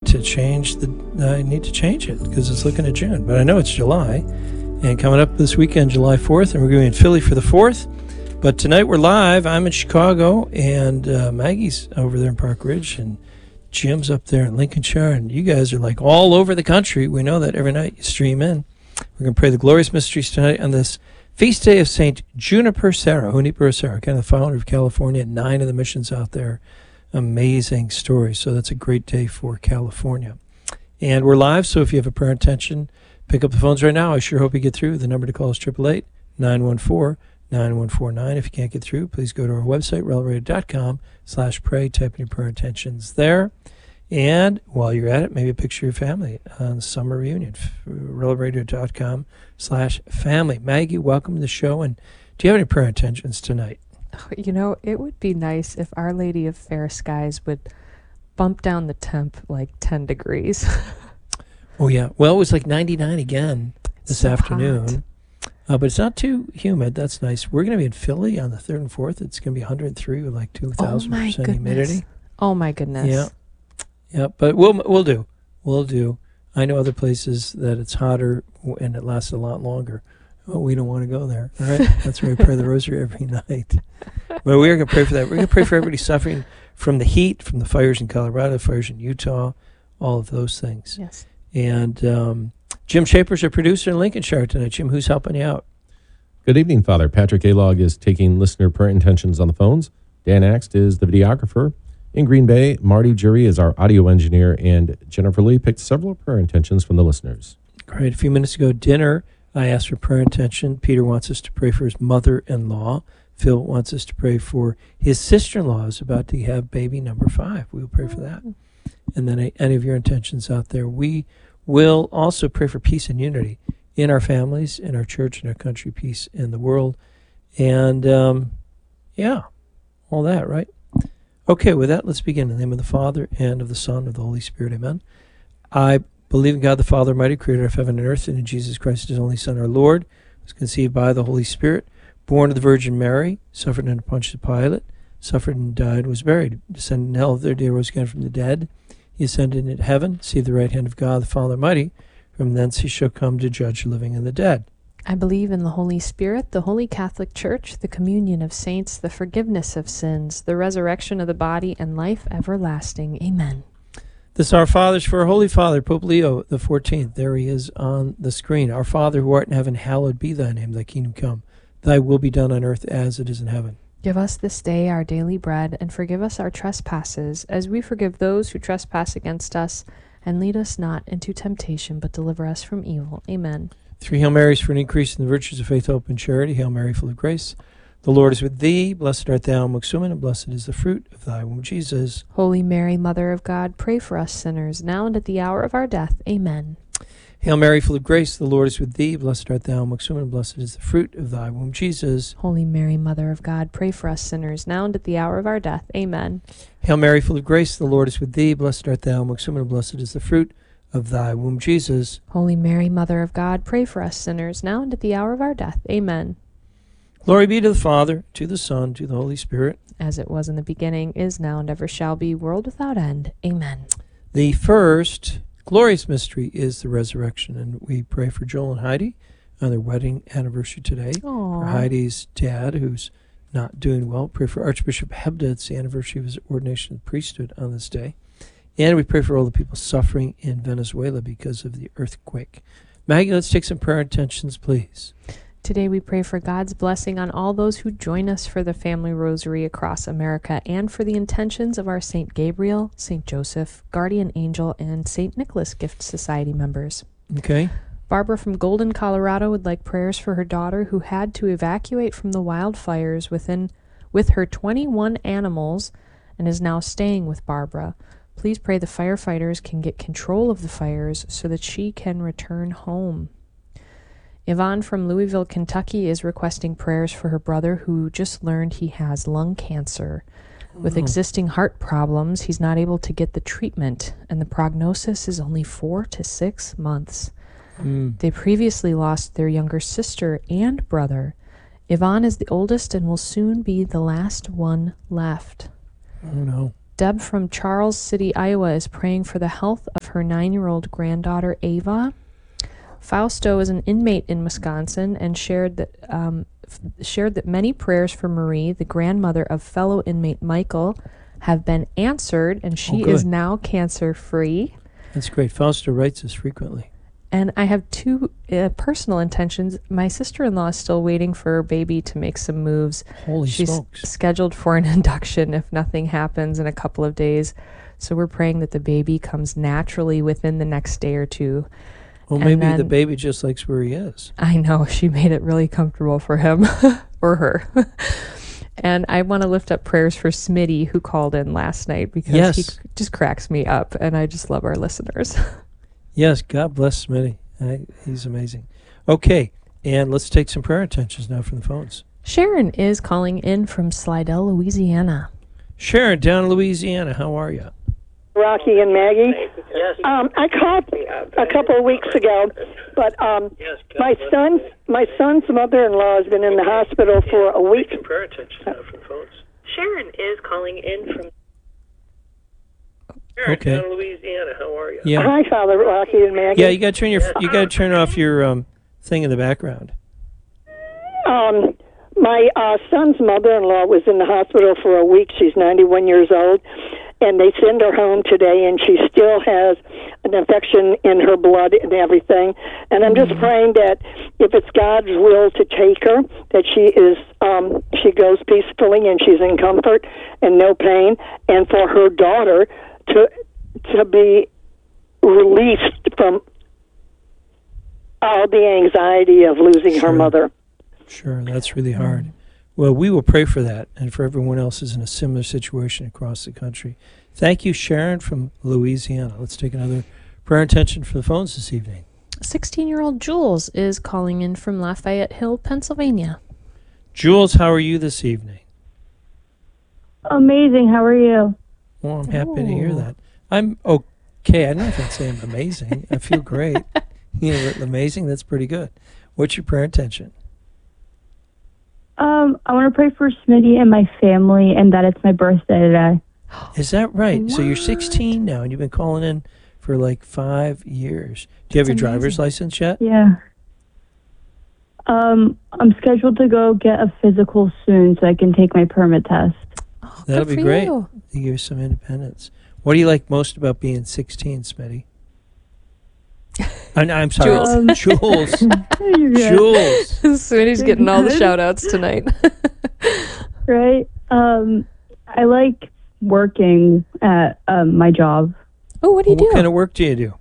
to change it because it's looking at June. But I know it's July, and coming up this weekend, July 4th, and we're going to be in Philly for the 4th. But tonight we're live. I'm in Chicago, and Maggie's over there in Park Ridge, and Jim's up there in Lincolnshire, and you guys are like all over the country. We know that every night you stream in. We're going to pray the glorious mysteries tonight on this feast day of St. Junipero Serra, kind of the founder of California, 9 of the missions out there. Amazing story. So that's a great day for California. And we're live, so if you have a prayer intention, pick up the phones right now. I sure hope you get through. The number to call is 888-914-9149. If you can't get through, please go to our website, relradio.com/pray. Type in your prayer intentions there. And while you're at it, maybe a picture of your family on the summer reunion, relradio.com/family. Maggie, welcome to the show. And do you have any prayer intentions tonight? You know, it would be nice if Our Lady of Fair Skies would bump down the temp like 10 degrees. Oh, yeah. Well, it was like 99 again this afternoon. But it's not too humid. That's nice. We're going to be in Philly on the 3rd and 4th. It's going to be 103 with like 2,000% humidity. Oh, my goodness. Yeah. Yeah, but we'll do. We'll do. I know other places that it's hotter and it lasts a lot longer. Oh, we don't want to go there. All right? That's why we pray the rosary every night. But we are going to pray for that. We're going to pray for everybody suffering from the heat, from the fires in Colorado, fires in Utah, all of those things. Yes. And Jim Shaper's our producer in Lincolnshire tonight. Jim, who's helping you out? Good evening, Father. Patrick Alog is taking listener prayer intentions on the phones. Dan Axt is the videographer. In Green Bay, Marty Jury is our audio engineer, and Jennifer Lee picked several prayer intentions from the listeners. Great. A few minutes ago, dinner, I asked for prayer intention. Peter wants us to pray for his mother-in-law. Phil wants us to pray for his sister-in-law who's about to have baby number 5. We will pray for that. And then any of your intentions out there. We will also pray for peace and unity in our families, in our church, in our country, peace in the world. And, all that, right? Okay, with that, let's begin. In the name of the Father, and of the Son, and of the Holy Spirit, amen. I believe in God the Father Almighty, creator of heaven and earth, and in Jesus Christ, his only Son, our Lord, who was conceived by the Holy Spirit, born of the Virgin Mary, suffered under Pontius Pilate, suffered and died, was buried, descended in hell, the third day rose again from the dead. He ascended into heaven, received the right hand of God the Father Almighty. From thence he shall come to judge the living and the dead. I believe in the Holy Spirit, the Holy Catholic Church, the communion of saints, the forgiveness of sins, the resurrection of the body, and life everlasting. Amen. This Our Father's for our Holy Father, Pope Leo the 14th. There he is on the screen. Our Father who art in heaven, hallowed be thy name. Thy kingdom come. Thy will be done on earth as it is in heaven. Give us this day our daily bread, and forgive us our trespasses, as we forgive those who trespass against us. And lead us not into temptation, but deliver us from evil. Amen. 3 Hail Marys for an increase in the virtues of faith, hope, and charity. Hail Mary, full of grace. The Lord is with thee. Blessed art thou amongst women, and blessed is the fruit of thy womb, Jesus. Holy Mary, Mother of God, pray for us sinners, now and at the hour of our death. Amen. Hail Mary, full of grace. The Lord is with thee. Blessed art thou amongst women, and blessed is the fruit of thy womb, Jesus. Holy Mary, Mother of God, pray for us sinners, now and at the hour of our death. Amen. Hail Mary, full of grace. The Lord is with thee. Blessed art thou amongst women, and blessed is the fruit of thy womb, Jesus. Holy Mary, Mother of God, pray for us sinners, now and at the hour of our death. Amen. Glory be to the Father, to the Son, to the Holy Spirit. As it was in the beginning, is now, and ever shall be, world without end. Amen. The first glorious mystery is the resurrection, and we pray for Joel and Heidi on their wedding anniversary today. Aww. For Heidi's dad, who's not doing well. Pray for Archbishop Hebda. It's the anniversary of his ordination to the priesthood on this day. And we pray for all the people suffering in Venezuela because of the earthquake. Maggie, let's take some prayer intentions, please. Today we pray for God's blessing on all those who join us for the family rosary across America, and for the intentions of our St. Gabriel, St. Joseph, Guardian Angel, and St. Nicholas Gift Society members. Okay. Barbara from Golden, Colorado would like prayers for her daughter who had to evacuate from the wildfires with her 21 animals and is now staying with Barbara. Please pray the firefighters can get control of the fires so that she can return home. Yvonne from Louisville, Kentucky is requesting prayers for her brother who just learned he has lung cancer. With existing heart problems, he's not able to get the treatment, and the prognosis is only 4 to 6 months. They previously lost their younger sister and brother. Yvonne is the oldest and will soon be the last one left. Oh, no. Deb from Charles City, Iowa is praying for the health of her 9-year-old granddaughter, Ava. Fausto is an inmate in Wisconsin and shared that many prayers for Marie, the grandmother of fellow inmate Michael, have been answered, and she is good. now cancer-free. That's great. Fausto writes us frequently. And I have two personal intentions. My sister-in-law is still waiting for her baby to make some moves. Holy She's smokes. scheduled for an induction if nothing happens in a couple of days. So we're praying that the baby comes naturally within the next day or two. Well, and maybe the then- baby just likes where he is. I know, she made it really comfortable for him or her. And I want to lift up prayers for Smitty, who called in last night, because he Yes. just cracks me up, and I just love our listeners. Yes, God bless Smitty. He's amazing. Okay, and let's take some prayer intentions now from the phones. Sharon is calling in from Slidell, Louisiana. Sharon, down in Louisiana, how are you? Rocky and Maggie. Yes. I called a couple of weeks ago, but my son's mother-in-law has been in the hospital for a week. Prayer intentions now from the phones. Sharon is calling in from... Sharon, Okay. down in Louisiana, how are you? Yeah. Hi, Father Rocky and Maggie. Yeah, you got to turn off your thing in the background. My son's mother-in-law was in the hospital for a week. She's 91 years old, and they send her home today, and she still has an infection in her blood and everything. And I'm just praying that if it's God's will to take her, that she goes peacefully and she's in comfort and no pain, and for her daughter to be released from all the anxiety of losing her Sure. mother. Sure, that's really hard. Well, we will pray for that and for everyone else who's in a similar situation across the country. Thank you, Sharon from Louisiana. Let's take another prayer intention for the phones this evening. 16-year-old Jules is calling in from Lafayette Hill, Pennsylvania. Jules, how are you this evening? Amazing. How are you? Well, I'm happy to hear Ooh. that. I'm okay. I don't know if I'd say I'm amazing. I feel great. You know, amazing, that's pretty good. What's your prayer intention? I want to pray for Smitty and my family, and that it's my birthday today. Is that right? So you're What? 16 now, and you've been calling in for like 5 years. Do you have your That's driver's amazing. license yet? Yeah. I'm scheduled to go get a physical soon, so I can take my permit test. Oh, That'll good be for great. you. You give us some independence. What do you like most about being 16, Smitty? I'm sorry, Jules. Jules. You're good. Jules. Smitty's getting all the Good. shout-outs tonight. Right? I like working at my job. Oh, what do you What do? kind of work do you do?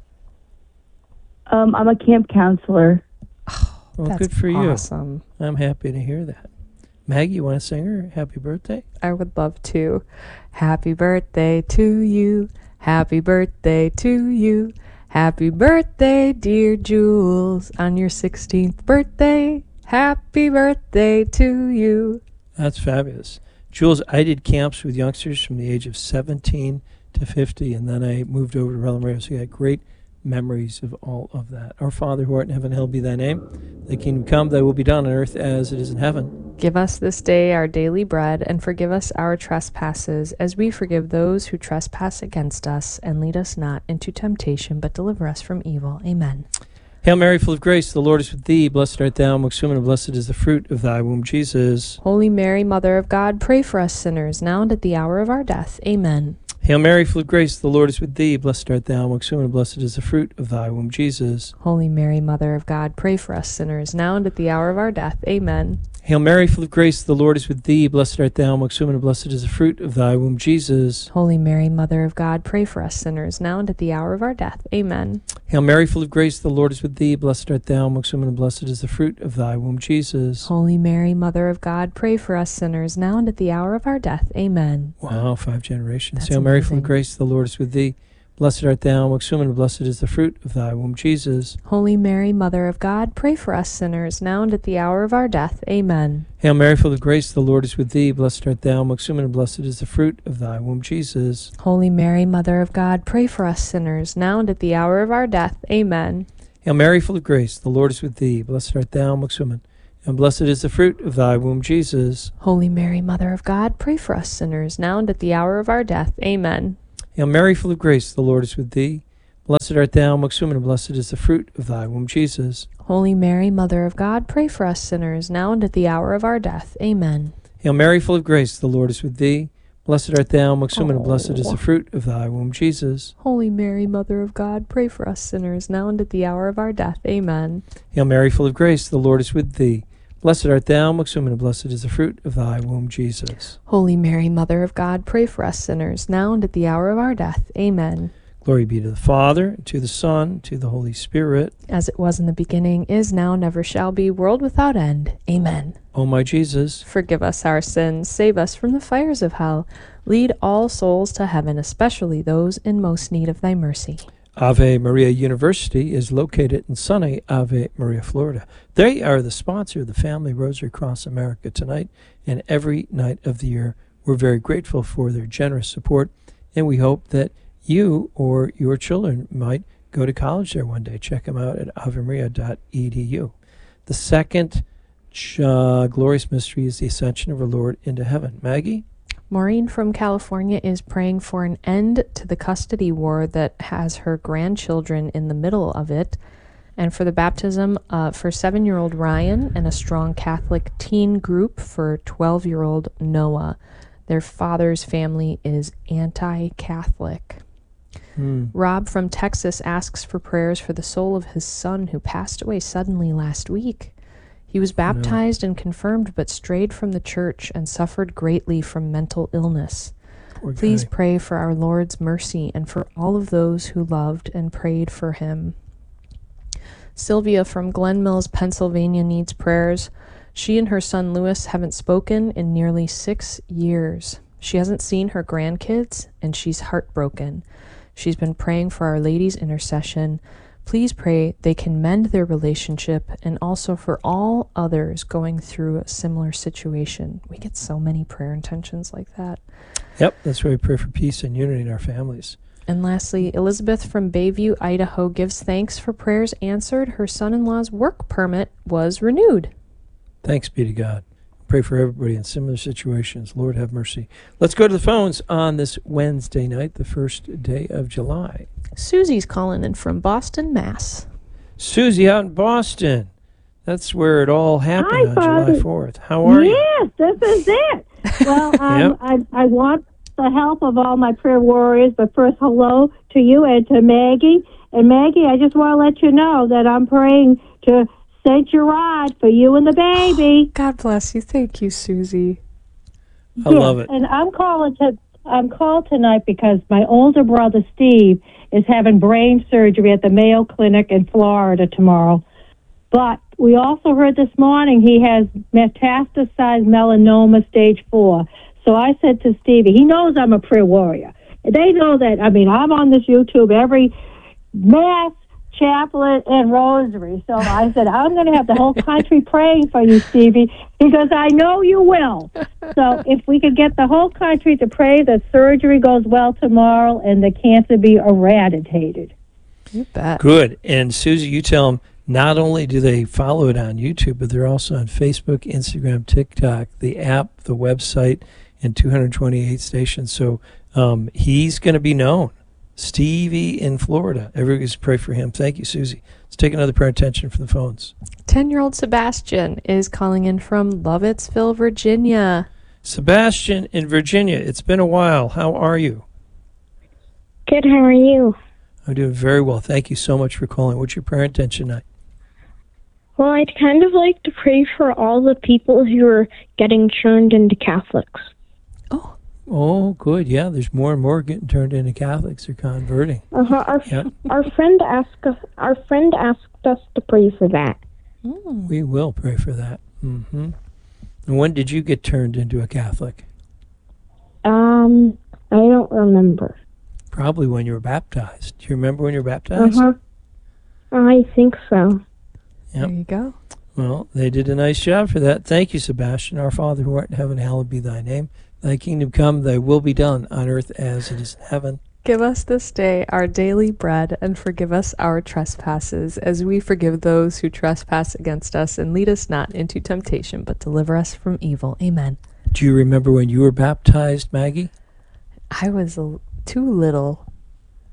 I'm a camp counselor. Well, That's good for you. awesome. I'm happy to hear that. Maggie, you want to sing her happy birthday? I would love to. Happy birthday to you. Happy birthday to you. Happy birthday, dear Jules, on your 16th birthday. Happy birthday to you. That's fabulous. Jules, I did camps with youngsters from the age of 17 to 50, and then I moved over to Relham Radio, so I got great memories of all of that. Our Father who art in heaven, hallowed be thy name. Thy kingdom come, thy will be done on earth as it is in heaven. Give us this day our daily bread, and forgive us our trespasses, as we forgive those who trespass against us. And lead us not into temptation, but deliver us from evil. Amen. Hail Mary, full of grace, the Lord is with thee. Blessed art thou amongst women, and blessed is the fruit of thy womb, Jesus. Holy Mary, Mother of God, pray for us sinners, now and at the hour of our death. Amen. Hail Mary, full of grace, the Lord is with thee. Blessed art thou amongst women, and blessed is the fruit of thy womb, Jesus. Holy Mary, Mother of God, pray for us sinners, now and at the hour of our death. Amen. Hail Mary, full of grace, the Lord is with thee. Blessed art thou amongst women, and blessed is the fruit of thy womb, Jesus. Holy Mary, Mother of God, pray for us sinners, now and at the hour of our death. Amen. Hail Mary, full of grace, the Lord is with thee. Blessed art thou amongst women, and blessed is the fruit of thy womb, Jesus. Holy Mary, Mother of God, pray for us sinners, now and at the hour of our death. Amen. Wow, 5 generations. That's Hail Mary, full amazing. of grace, the Lord is with thee. Blessed art thou amongst women, and blessed is the fruit of thy womb, Jesus. Holy Mary, Mother of God, pray for us sinners, now and at the hour of our death. Amen. Hail Mary, full of grace, the Lord is with thee. Blessed art thou amongst women, and blessed is the fruit of thy womb, Jesus. Holy Mary, Mother of God, pray for us sinners, now and at the hour of our death. Amen. Hail Mary, full of grace, the Lord is with thee. Blessed art thou amongst women, and blessed is the fruit of thy womb, Jesus. Holy Mary, Mother of God, pray for us sinners, now and at the hour of our death. Amen. Hail Mary, full of grace, the Lord is with thee. Blessed art thou amongst women, and blessed is the fruit of thy womb, Jesus. Holy Mary, Mother of God, pray for us sinners, now and at the hour of our death. Amen. Hail Mary, full of grace, the Lord is with thee. Blessed art thou amongst women, and blessed is the fruit of thy womb, Jesus. Holy Mary, Mother of God, pray for us sinners, now and at the hour of our death. Amen. Hail Mary, full of grace, the Lord is with thee. Blessed art thou amongst women, and blessed is the fruit of thy womb, Jesus. Holy Mary, Mother of God, pray for us sinners, now and at the hour of our death. Amen. Glory be to the Father, and to the Son, and to the Holy Spirit. As it was in the beginning, is now, never shall be, world without end. Amen. O my Jesus, Forgive us our sins, save us from the fires of hell. Lead all souls to heaven, especially those in most need of thy mercy. Ave Maria University is located in sunny Ave Maria, Florida. They are the sponsor of the Family Rosary Across America tonight and every night of the year. We're very grateful for their generous support, and we hope that you or your children might go to college there one day. Check them out at avemaria.edu. The second glorious mystery is the ascension of our Lord into heaven. Maggie? Maureen from California is praying for an end to the custody war that has her grandchildren in the middle of it, and for the baptism for 7-year-old Ryan and a strong Catholic teen group for 12-year-old Noah. Their father's family is anti-Catholic. Rob from Texas asks for prayers for the soul of his son who passed away suddenly last week. He was baptized and confirmed, but strayed from the church and suffered greatly from mental illness. Please pray for our Lord's mercy and for all of those who loved and prayed for him. Sylvia from Glen Mills, Pennsylvania needs prayers. She and her son Louis haven't spoken in nearly 6 years. She hasn't seen her grandkids, and she's heartbroken. She's been praying for Our Lady's intercession. Please pray they can mend their relationship, and also for all others going through a similar situation. We get so many prayer intentions like that. Yep, that's why we pray for peace and unity in our families. And lastly, Elizabeth from Bayview, Idaho gives thanks for prayers answered. Her son-in-law's work permit was renewed. Thanks be to God. Pray for everybody in similar situations. Lord, have mercy. Let's go to the phones on this Wednesday night, the first day of July. Susie's calling in from Boston, Mass. Susie out in Boston. That's where it all happened Hi, on Father. July 4th. How are you? Yes, this is it. Well, Yep. I want the help of all my prayer warriors, but first, hello to you and to Maggie. And Maggie, I just want to let you know that I'm praying to St. Gerard for you and the baby. God bless you. Thank you, Susie. I love it. And I'm called tonight because my older brother Steve is having brain surgery at the Mayo Clinic in Florida tomorrow. But we also heard this morning he has metastasized melanoma stage 4. So I said to Stevie, he knows I'm a prayer warrior. They know that, I'm on this YouTube every Mass, Chaplet, and Rosary. So I said, I'm going to have the whole country praying for you, Stevie, because I know you will. So if we could get the whole country to pray that surgery goes well tomorrow and the cancer be eradicated. You bet. Good. And Susie, you tell them not only do they follow it on YouTube, but they're also on Facebook, Instagram, TikTok, the app, the website, and 228 stations. So he's going to be known. Stevie in Florida. Everybody's pray for him. Thank you, Susie. Let's take another prayer attention from the phones. 10-year-old Sebastian is calling in from Lovettsville, Virginia. Sebastian in Virginia. It's been a while. How are you? Good, how are you? I'm doing very well. Thank you so much for calling. What's your prayer intention tonight? Well, I'd kind of like to pray for all the people who are getting turned into Catholics. Oh, good. Yeah, there's more and more getting turned into Catholics or converting. Our friend asked us to pray for that. We will pray for that. And when did you get turned into a Catholic? I don't remember. Probably when you were baptized. Do you remember when you were baptized? I think so. Yep. There you go. Well, they did a nice job for that. Thank you, Sebastian. Our Father who art in heaven, hallowed be thy name. Thy kingdom come, thy will be done on earth as it is in heaven. Give us this day our daily bread, and forgive us our trespasses, as we forgive those who trespass against us. And lead us not into temptation, but deliver us from evil. Amen. Do you remember when you were baptized, Maggie? I was too little.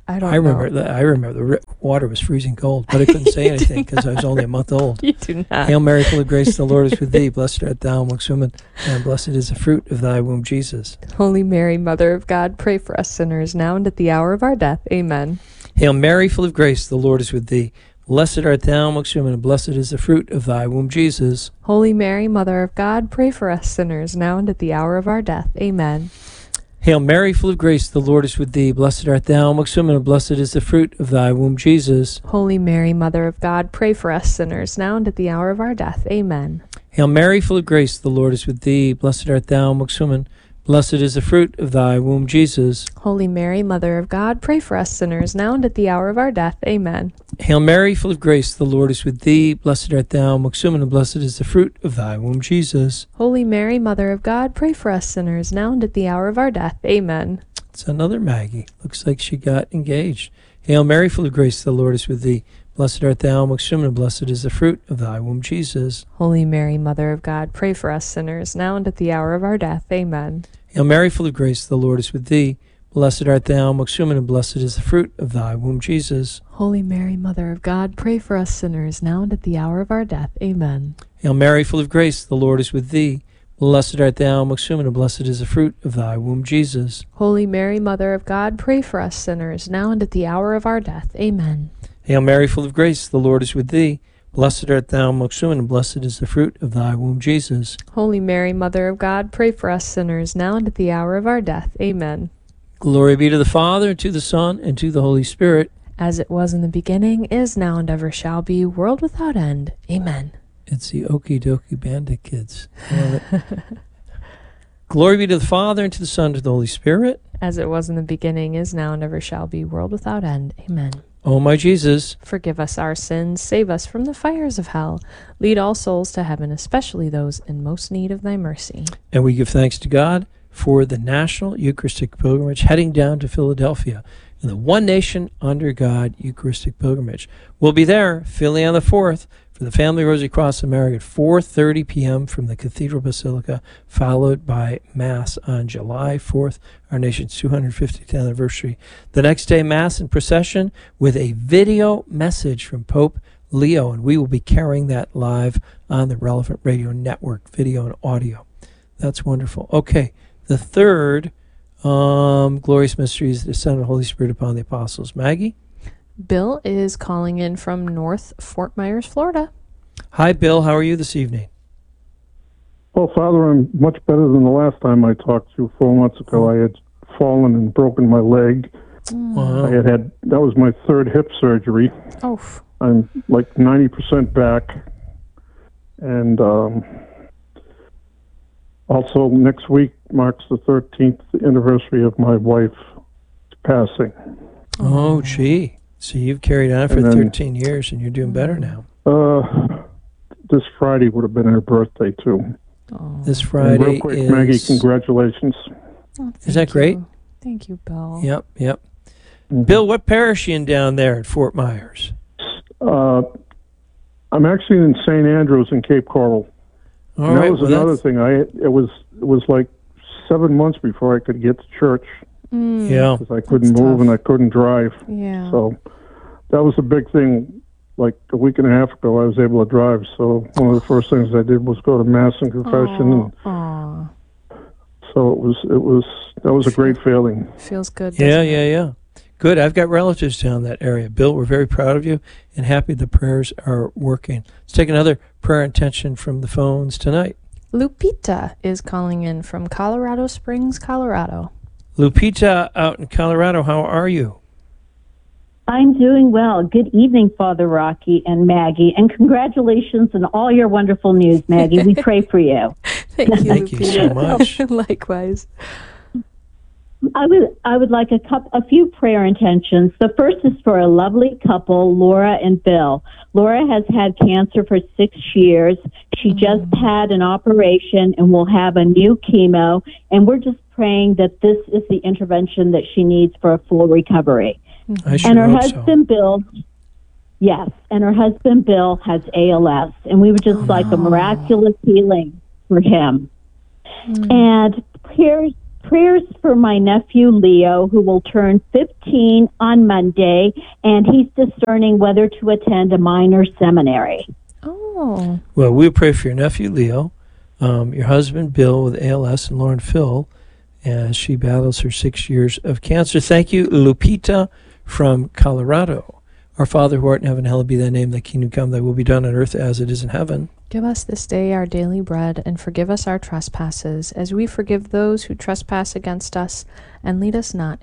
I don't I remember know. that. I remember the water was freezing cold, but I couldn't say anything because I was only a month old. You do not. Hail Mary, full of grace, the Lord is with thee. Blessed art thou amongst women, and blessed is the fruit of thy womb, Jesus. Holy Mary, Mother of God, pray for us sinners now and at the hour of our death. Amen. Hail Mary, full of grace, the Lord is with thee. Blessed art thou amongst women, and blessed is the fruit of thy womb, Jesus. Holy Mary, Mother of God, pray for us sinners now and at the hour of our death. Amen. Hail Mary, full of grace, the Lord is with thee. Blessed art thou amongst women, and blessed is the fruit of thy womb, Jesus. Holy Mary, Mother of God, pray for us sinners now and at the hour of our death. Amen. Hail Mary, full of grace, the Lord is with thee. Blessed art thou amongst women, blessed is the fruit of thy womb, Jesus. Holy Mary, Mother of God, pray for us sinners now and at the hour of our death. Amen. Hail Mary, full of grace, the Lord is with thee. Blessed art thou amongst women, and blessed is the fruit of thy womb, Jesus. Holy Mary, Mother of God, pray for us sinners now and at the hour of our death. Amen. It's another Maggie. Looks like she got engaged. Hail Mary, full of grace, the Lord is with thee. Blessed art thou amongst women, and blessed is the fruit of thy womb, Jesus. Holy Mary, Mother of God, pray for us sinners now and at the hour of our death. Amen. Hail Mary, full of grace, the Lord is with thee. Blessed art thou amongst women, and blessed is the fruit of thy womb, Jesus. Holy Mary, Mother of God, pray for us sinners now and at the hour of our death. Amen. Hail Mary, full of grace, the Lord is with thee. Blessed art thou amongst women, and blessed is the fruit of thy womb, Jesus. Holy Mary, Mother of God, pray for us sinners now and at the hour of our death. Amen. Hail Mary, full of grace, the Lord is with thee. Blessed art thou amongst women, and blessed is the fruit of thy womb, Jesus. Holy Mary, Mother of God, pray for us sinners now and at the hour of our death. Amen. Glory be to the Father, and to the Son, and to the Holy Spirit. As it was in the beginning, is now, and ever shall be, world without end. Amen. It's the Okie Dokie Bandit Kids. I love it. Glory be to the Father, and to the Son, and to the Holy Spirit. As it was in the beginning, is now, and ever shall be, world without end. Amen. O my Jesus, Forgive us our sins, save us from the fires of hell. Lead all souls to heaven, especially those in most need of thy mercy. and we give thanks to God for the National Eucharistic Pilgrimage heading down to Philadelphia in the One Nation Under God Eucharistic Pilgrimage. We'll be there, Philly on the 4th, for the Family Rosary Cross of Mary at 4:30 p.m. from the Cathedral Basilica, followed by Mass on July 4th, our nation's 250th anniversary. The next day, Mass and procession with a video message from Pope Leo, and we will be carrying that live on the Relevant Radio Network, video and audio. That's wonderful. Okay, the third glorious mystery is the descent of the Holy Spirit upon the apostles. Maggie? Bill is calling in from North Fort Myers, Florida. Hi, Bill. How are you this evening? Well, Father, I'm much better than the last time I talked to you 4 months ago. I had fallen and broken my leg. Wow. I had that was my third hip surgery. Oh, I'm like 90% back. And also next week marks the 13th anniversary of my wife's passing. Oh, gee. So you've carried on for And then- 13 years, and you're doing better now. This Friday would have been her birthday, too. This And Friday real quick, is... Maggie, congratulations. Is that great? Thank you, Bill. Yep, yep. Bill, what parish are you in down there at Fort Myers? I'm actually in St. Andrews in Cape Coral. All And that right, was well, another that's- thing. It was like 7 months before I could get to church Yeah. because I couldn't That's move tough. and I couldn't drive. Yeah. So that was a big thing. Like a week and a half ago, I was able to drive. So one of the first things I did was go to mass and confession. And Aw. so that was a great feeling. Feels good. Yeah, doesn't it? yeah. Good. I've got relatives down that area. Bill, we're very proud of you and happy the prayers are working. Let's take another prayer intention from the phones tonight. Lupita is calling in from Colorado Springs, Colorado. Lupita out in Colorado, how are you? I'm doing well. Good evening, Father Rocky and Maggie, and congratulations on all your wonderful news, Maggie. We pray for you. Thank you, Thank you so much. Likewise. I would like a few prayer intentions. The first is for a lovely couple, Laura and Bill. Laura has had cancer for 6 years. She just had an operation and will have a new chemo, and we're just praying that this is the intervention that she needs for a full recovery. I sure And her hope husband, Bill, yes, and her husband, Bill, has ALS, and we would just like a miraculous healing for him. And prayers for my nephew Leo, who will turn 15 on Monday, and he's discerning whether to attend a minor seminary. Oh. Well, we'll pray for your nephew Leo, your husband Bill with ALS, and Lauren Phil as she battles her 6 years of cancer. Thank you, Lupita from Colorado. Our Father who art in heaven, hallowed be thy name. Thy kingdom come, thy will be done on earth as it is in heaven. Give us this day our daily bread, and forgive us our trespasses, as we forgive those who trespass against us. And lead us not